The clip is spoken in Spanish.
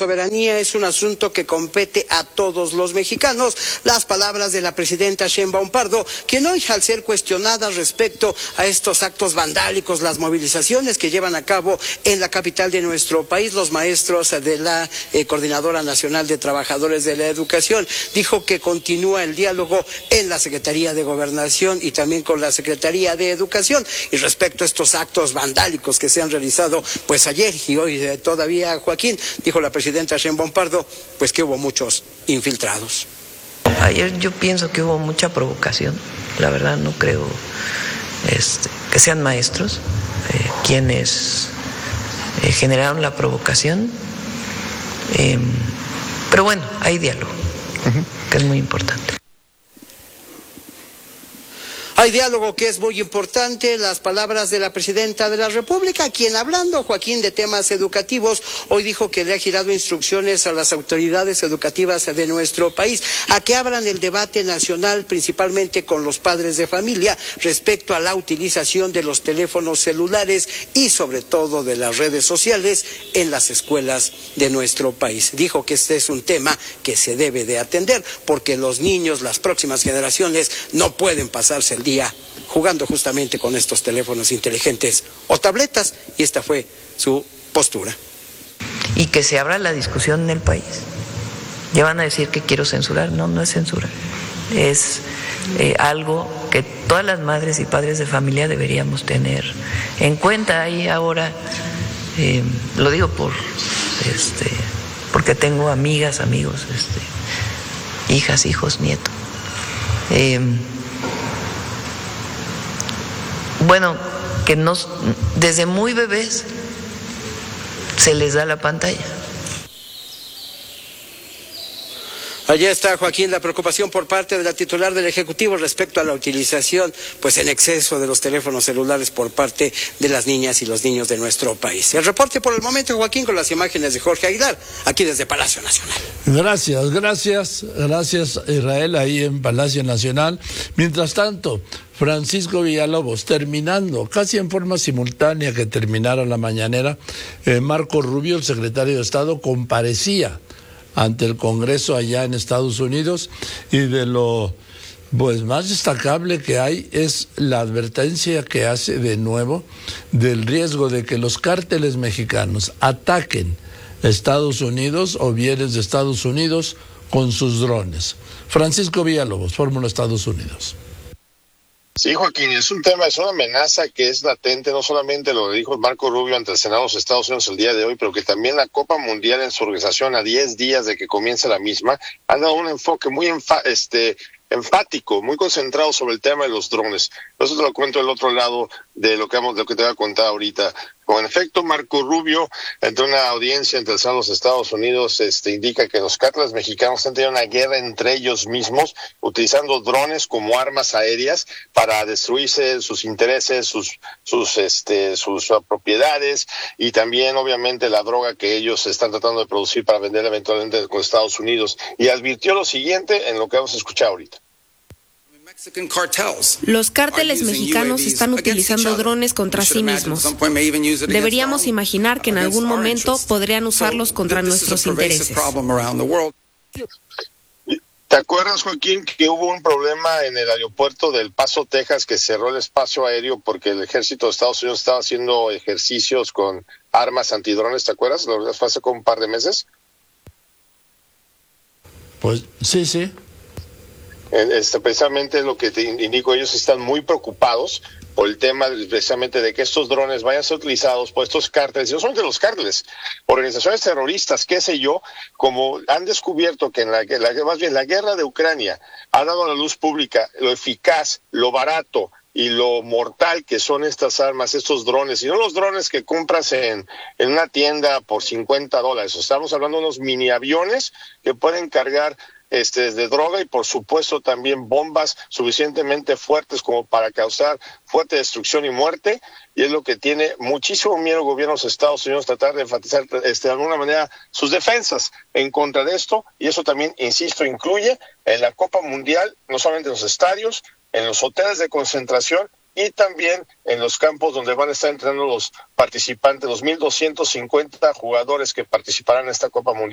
soberanía es un asunto que compete a todos los mexicanos. Las palabras de la presidenta Sheinbaum Pardo, quien hoy, al ser cuestionada respecto a estos actos vandálicos, las movilizaciones que llevan a cabo en la capital de nuestro país, los maestros de la Coordinadora Nacional de Trabajadores de la Educación, dijo que continúa el diálogo en la Secretaría de Gobernación y también con la Secretaría de Educación. Y respecto a estos actos vandálicos que se han realizado pues ayer y hoy todavía, Joaquín, dijo la presidenta Sheinbaum Pardo, pues que hubo muchos infiltrados. Ayer yo pienso que hubo mucha provocación, la verdad no creo que sean maestros quienes generaron la provocación, pero bueno, hay diálogo, que es muy importante. Hay diálogo que es muy importante, las palabras de la presidenta de la República, quien hablando, Joaquín, de temas educativos, hoy dijo que le ha girado instrucciones a las autoridades educativas de nuestro país a que abran el debate nacional, principalmente con los padres de familia, respecto a la utilización de los teléfonos celulares y sobre todo de las redes sociales en las escuelas de nuestro país. Dijo que este es un tema que se debe de atender porque los niños, las próximas generaciones, no pueden pasarse el día jugando justamente con estos teléfonos inteligentes o tabletas, y esta fue su postura. Y que se abra la discusión en el país. Ya van a decir que quiero censurar. No, no es censura. Es algo que todas las madres y padres de familia deberíamos tener en cuenta. Y ahora, lo digo porque tengo amigas, amigos, hijas, hijos, nietos. Bueno, que desde muy bebés se les da la pantalla. Allá está, Joaquín, la preocupación por parte de la titular del Ejecutivo respecto a la utilización, pues en exceso de los teléfonos celulares por parte de las niñas y los niños de nuestro país. El reporte por el momento, Joaquín, con las imágenes de Jorge Aguilar, aquí desde Palacio Nacional. Gracias, Israel, ahí en Palacio Nacional. Mientras tanto, Francisco Villalobos, terminando, casi en forma simultánea que terminara la mañanera, Marco Rubio, el secretario de Estado, comparecía ante el Congreso allá en Estados Unidos, y de lo más destacable que hay es la advertencia que hace de nuevo del riesgo de que los cárteles mexicanos ataquen Estados Unidos o bienes de Estados Unidos con sus drones. Francisco Villalobos, Fórmula Estados Unidos. Sí, Joaquín, es una amenaza que es latente, no solamente lo dijo Marco Rubio ante el Senado de los Estados Unidos el día de hoy, pero que también la Copa Mundial en su organización a 10 días de que comience la misma, ha dado un enfoque muy enfático, muy concentrado sobre el tema de los drones. Eso te lo cuento del otro lado de lo que te voy a contar ahorita. En efecto, Marco Rubio, entre una audiencia entre el Senado de los Estados Unidos, indica que los cárteles mexicanos han tenido una guerra entre ellos mismos, utilizando drones como armas aéreas para destruirse sus intereses, sus propiedades, y también, obviamente, la droga que ellos están tratando de producir para vender eventualmente con Estados Unidos. Y advirtió lo siguiente en lo que vamos a escuchar ahorita. Los cárteles mexicanos están utilizando drones contra sí mismos. Deberíamos imaginar que en algún momento podrían usarlos contra nuestros intereses. ¿Te acuerdas, Joaquín, que hubo un problema en el aeropuerto del Paso, Texas, que cerró el espacio aéreo porque el ejército de Estados Unidos estaba haciendo ejercicios con armas antidrones? ¿Te acuerdas? Lo fue hace como un par de meses. Pues sí. Precisamente es lo que te indico, ellos están muy preocupados por el tema precisamente de que estos drones vayan a ser utilizados por estos cárteles, y no solamente los cárteles, organizaciones terroristas, qué sé yo, como han descubierto que la guerra de Ucrania ha dado a la luz pública lo eficaz, lo barato y lo mortal que son estas armas, estos drones, y no los drones que compras en una tienda por $50. Estamos hablando de unos mini aviones que pueden cargar de droga y por supuesto también bombas suficientemente fuertes como para causar fuerte destrucción y muerte, y es lo que tiene muchísimo miedo el gobierno de los Estados Unidos, tratar de enfatizar de alguna manera sus defensas en contra de esto, y eso también, insisto, incluye en la Copa Mundial, no solamente en los estadios, en los hoteles de concentración y también en los campos donde van a estar entrenando los participantes, los 1,250 jugadores que participarán en esta Copa Mundial.